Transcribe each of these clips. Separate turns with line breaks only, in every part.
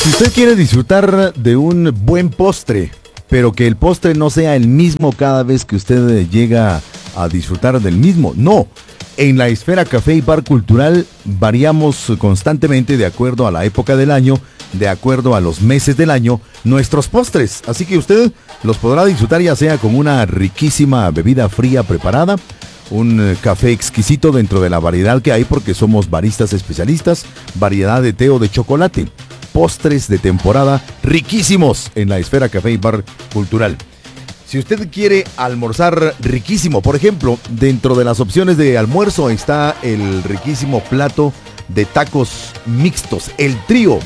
Si usted quiere disfrutar de un buen postre, pero que el postre no sea el mismo cada vez que usted llega a disfrutar del mismo, no. En la Esfera Café y Bar Cultural variamos constantemente de acuerdo a la época del año, de acuerdo a los meses del año, nuestros postres. Así que usted los podrá disfrutar ya sea con una riquísima bebida fría preparada, un café exquisito dentro de la variedad que hay porque somos baristas especialistas, variedad de té o de chocolate, postres de temporada riquísimos en la Esfera Café y Bar Cultural. Si usted quiere almorzar riquísimo, por ejemplo, dentro de las opciones de almuerzo está el riquísimo plato de tacos mixtos, el trío.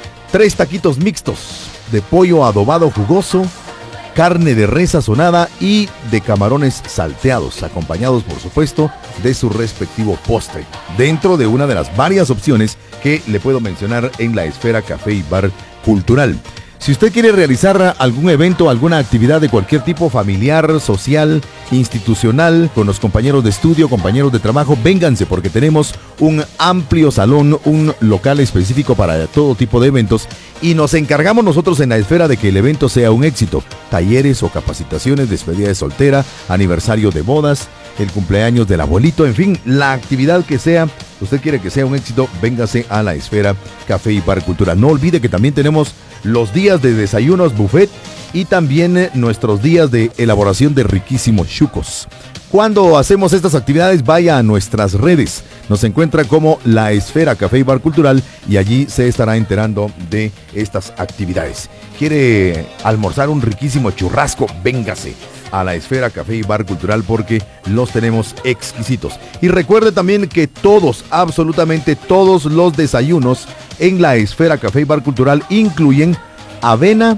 3 taquitos mixtos de pollo adobado jugoso, carne de res sazonada y de camarones salteados, acompañados por supuesto de su respectivo postre, dentro de una de las varias opciones que le puedo mencionar en la Esfera Café y Bar Cultural. Si usted quiere realizar algún evento, alguna actividad de cualquier tipo, familiar, social, institucional, con los compañeros de estudio, compañeros de trabajo, vénganse porque tenemos un amplio salón, un local específico para todo tipo de eventos y nos encargamos nosotros en la Esfera de que el evento sea un éxito. Talleres o capacitaciones, despedida de soltera, aniversario de bodas, el cumpleaños del abuelito, en fin, la actividad que sea. Usted quiere que sea un éxito, véngase a la Esfera Café y Bar Cultural. No olvide que también tenemos los días de desayunos buffet y también nuestros días de elaboración de riquísimos chucos. Cuando hacemos estas actividades, vaya a nuestras redes. Nos encuentra como la Esfera Café y Bar Cultural y allí se estará enterando de estas actividades. ¿Quiere almorzar un riquísimo churrasco? Véngase a la Esfera Café y Bar Cultural porque los tenemos exquisitos. Y recuerde también que todos, absolutamente todos los desayunos en la Esfera Café y Bar Cultural incluyen avena,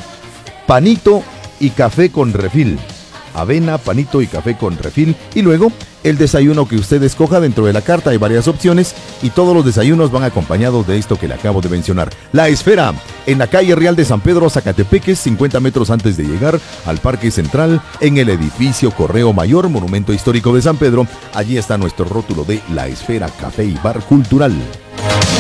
panito y café con refil. Avena, panito y café con refil. Y luego el desayuno que usted escoja dentro de la carta. Hay varias opciones y todos los desayunos van acompañados de esto que le acabo de mencionar. La Esfera, en la calle Real de San Pedro, Zacatepeques, 50 metros antes de llegar al Parque Central, en el edificio Correo Mayor, Monumento Histórico de San Pedro. Allí está nuestro rótulo de la Esfera Café y Bar Cultural.